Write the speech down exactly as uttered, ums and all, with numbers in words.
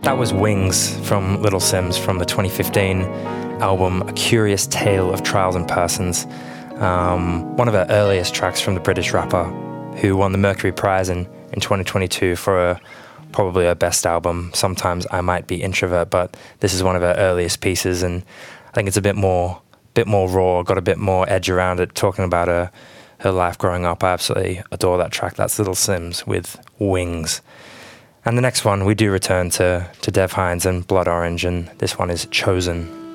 That was Wings from Little Simz from the twenty fifteen album A Curious Tale of Trials and Persons, um, one of our earliest tracks from the British rapper who won the Mercury Prize in, in twenty twenty-two for a, probably her best album, Sometimes I Might Be Introvert, but this is one of her earliest pieces, and I think it's a bit more bit more raw, got a bit more edge around it, talking about her, her life growing up. I absolutely adore that track. That's Little Simz with Wings. And the next one, we do return to, to Dev Hynes and Blood Orange, and this one is Chosen.